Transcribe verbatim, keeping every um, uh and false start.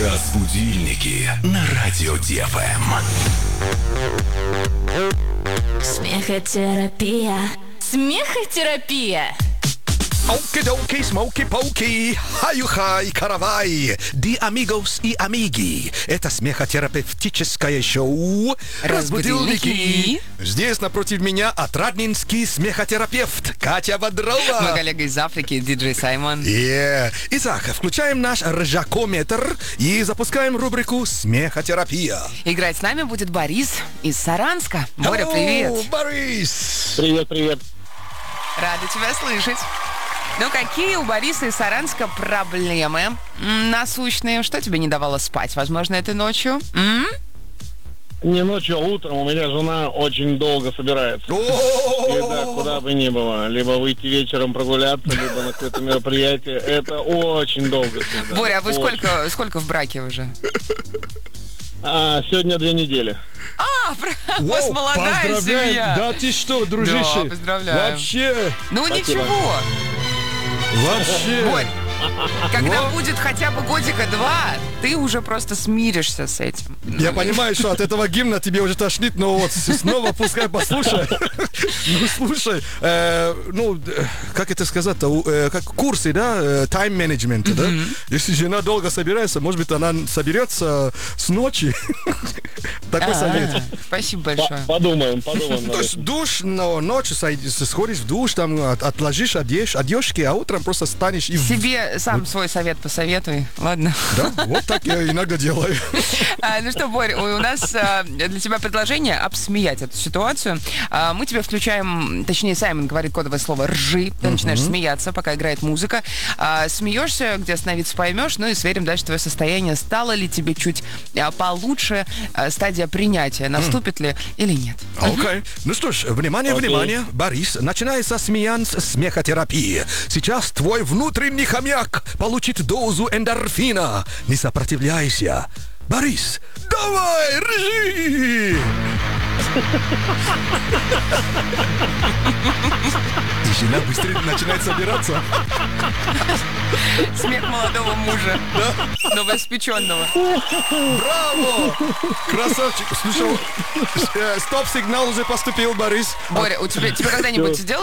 Разбудильники на радио ДФМ. Смехотерапия. Смехотерапия. Оки-доки, смоки-поки, хаю-хай, каравай, ди амигос и амиги. Это смехотерапевтическое шоу «Разбудильники». Здесь напротив меня отраднинский смехотерапевт Катя Бодрова. Мой коллега из Африки, диджей Саймон. Yeah. Итак, включаем наш ржакометр и запускаем рубрику «Смехотерапия». Играть с нами будет Борис из Саранска. Боря, привет. О, Борис. Привет, привет. Рада тебя слышать. Ну, какие у Бориса из Саранска проблемы м, насущные? Что тебе не давало спать, возможно, этой ночью? М? Не ночью, а утром. У меня жена очень долго собирается. Всегда, куда бы ни было. Либо выйти вечером прогуляться, либо на какое-то мероприятие. Это очень долго всегда. Боря, а вы Очень. сколько, сколько в браке уже? А, сегодня две недели. А, у вас Вау, молодая поздравляем. семья. Да ты что, дружище? Да, поздравляю. Вообще, Ну, Спасибо. ничего. вообще. Борь, когда Во. будет хотя бы годика два, ты уже просто смиришься с этим. Я понимаю, что от этого гимна тебе уже тошнит, но вот снова пускай послушай. Ну, слушай, э, ну, э, как это сказать-то, у- э, как курсы, да, тайм-менеджмента, да? Если жена долго собирается, может быть, она соберется с ночи. Такой А, совет. Спасибо По- большое. Подумаем, подумаем. То есть душ, но ночью сойди- сходишь в душ, там от- отложишь одежь, одежки, а утром просто станешь и... в- Себе сам свой совет посоветуй, ладно? Да, вот так я иногда делаю. А, ну что, Борь, у у нас а, для тебя предложение обсмеять эту ситуацию. А, мы тебе включаем, точнее, Саймон говорит кодовое слово «ржи». Ты начинаешь смеяться, пока играет музыка. А, смеешься, где остановиться поймешь, ну и сверим дальше твое состояние. Стало ли тебе чуть а, получше, а, стадия принятия, наступит ли или нет? Окей. Ну что ж, внимание, Окей. внимание. Борис, начинается смеянс смехотерапии. Сейчас твой внутренний хомяк получит дозу эндорфина. Не сопротивляйся. Борис, давай, ржи! Жена быстрее начинает собираться. Смех молодого мужа, новоиспеченного. Браво! Красавчик. Слушай, э, стоп-сигнал уже поступил, Борис. Боря, у тебя, тебе когда-нибудь